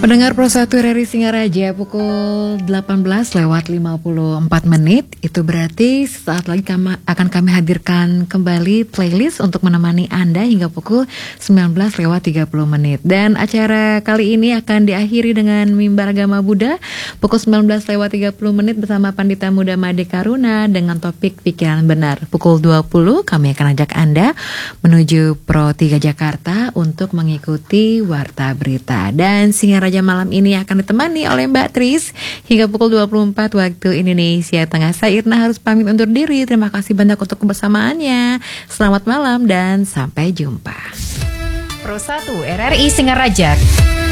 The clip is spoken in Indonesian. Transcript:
Pendengar Pro 1 RRI Singaraja pukul 18:54 menit. Itu berarti saat lagi akan kami hadirkan kembali playlist untuk menemani Anda hingga pukul 19:30 menit. Dan acara kali ini akan diakhiri dengan Mimbar Agama Buddha pukul 19:30 menit bersama Pandita Muda Made Karuna dengan topik Pikiran Benar. Pukul 20 kami akan ajak Anda menuju Pro 3 Jakarta untuk mengikuti Warta Berita. Dan Singaraja malam ini akan ditemani oleh Mbak Tris hingga pukul 24 waktu Indonesia Tengah. Saya Irna harus pamit undur diri. Terima kasih banyak untuk kebersamaannya. Selamat malam dan sampai jumpa. Pro 1 RRI Singaraja.